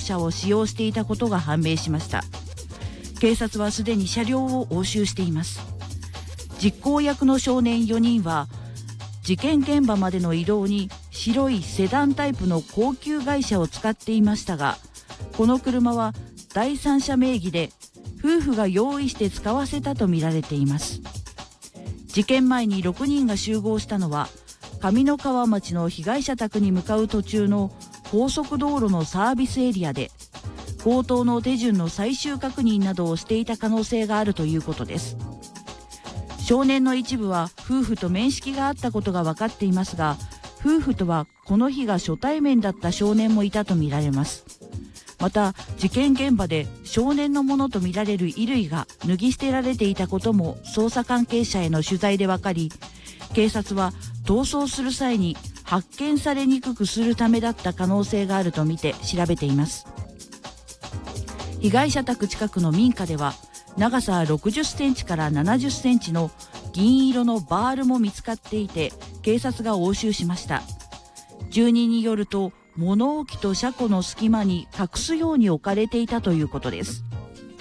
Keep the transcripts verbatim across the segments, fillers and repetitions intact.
車を使用していたことが判明しました。警察はすでに車両を押収しています。実行役の少年よにんは事件現場までの移動に白いセダンタイプの高級外車を使っていましたが、この車は第三者名義で夫婦が用意して使わせたとみられています。事件前にろくにんが集合したのは上三川町の被害者宅に向かう途中の高速道路のサービスエリアで、強盗の手順の最終確認などをしていた可能性があるということです。少年の一部は夫婦と面識があったことが分かっていますが、夫婦とはこの日が初対面だった少年もいたとみられます。また事件現場で少年のものとみられる衣類が脱ぎ捨てられていたことも捜査関係者への取材で分かり、警察は逃走する際に発見されにくくするためだった可能性があるとみて調べています。被害者宅近くの民家では長さろくじゅっセンチからななじゅっセンチの銀色のバールも見つかっていて、警察が押収しました。住人によると物置と車庫の隙間に隠すように置かれていたということです。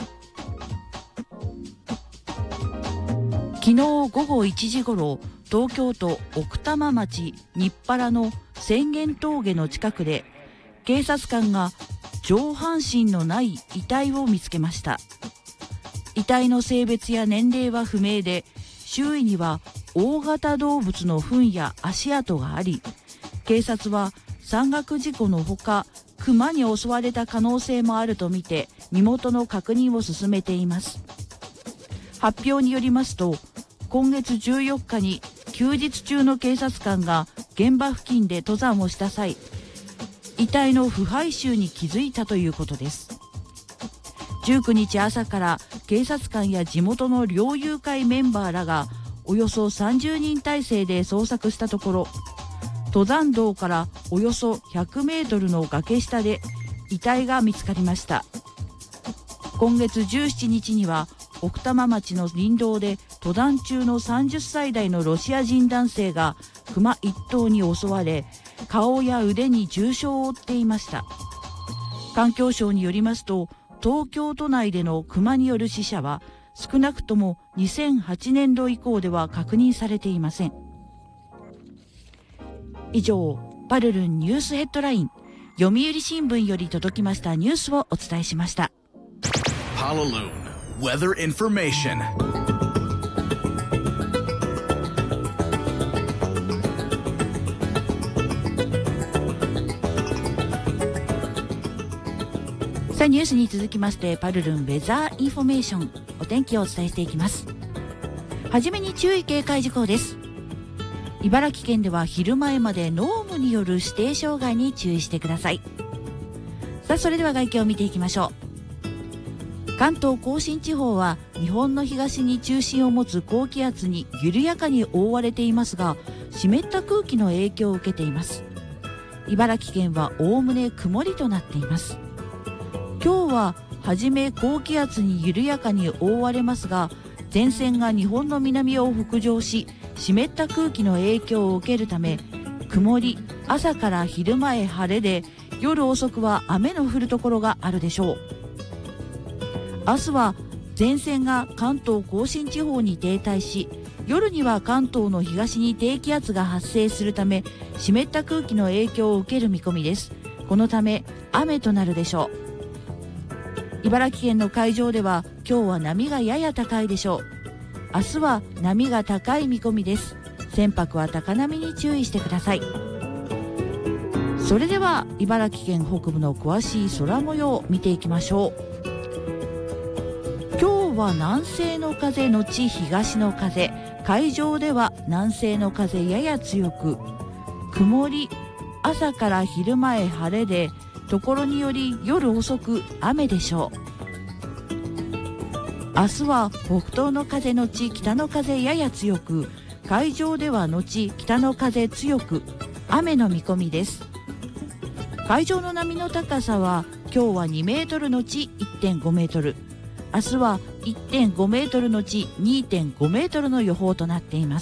昨日午後いちじごろ、東京都奥多摩町日原の浅間峠の近くで警察官が上半身のない遺体を見つけました。遺体の性別や年齢は不明で、周囲には大型動物の糞や足跡があり、警察は山岳事故のほか熊に襲われた可能性もあるとみて身元の確認を進めています。発表によりますと、今月じゅうよっかに休日中の警察官が現場付近で登山をした際、遺体の腐敗臭に気づいたということです。じゅうくにち朝から警察官や地元の猟友会メンバーらがおよそさんじゅうにん体制で捜索したところ、登山道からおよそひゃくメートルの崖下で遺体が見つかりました。今月じゅうしちにちには奥多摩町の林道で登山中のさんじゅっさい代のロシア人男性が熊いっ頭に襲われ、顔や腕に重傷を負っていました。環境省によりますと、東京都内での熊による死者は少なくともにせんはちねんど以降では確認されていません。以上、パルルンニュースヘッドライン、読売新聞より届きましたニュースをお伝えしました。 パルルン Weather Information。 さあ、ニュースに続きましてパルルンウェザーインフォメーション、お天気をお伝えしていきます。はじめに注意警戒事項です。茨城県では昼前まで濃霧による視程障害に注意してください。さあ、それでは外気を見ていきましょう。関東甲信地方は日本の東に中心を持つ高気圧に緩やかに覆われていますが、湿った空気の影響を受けています。茨城県はおおむね曇りとなっています。今日ははじめ高気圧に緩やかに覆われますが、前線が日本の南を北上し湿った空気の影響を受けるため、曇り、朝から昼前晴れで、夜遅くは雨の降るところがあるでしょう。明日は前線が関東甲信地方に停滞し、夜には関東の東に低気圧が発生するため、湿った空気の影響を受ける見込みです。このため雨となるでしょう。茨城県の海上では今日は波がやや高いでしょう。明日は波が高い見込みです。船舶は高波に注意してください。それでは茨城県北部の詳しい空模様を見ていきましょう。今日は南西の風のち東の風、海上では南西の風やや強く、曇り、朝から昼前晴れで、ところにより夜遅く雨でしょう。明日は北東の風のち北の風やや強く、海上では後北の風強く、雨の見込みです。海上の波の高さは今日はにメートルのち いってんごメートル、明日は いってんごメートルのち にてんごメートルの予報となっています。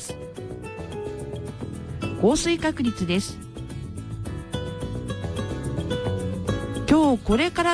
降水確率です。今日これから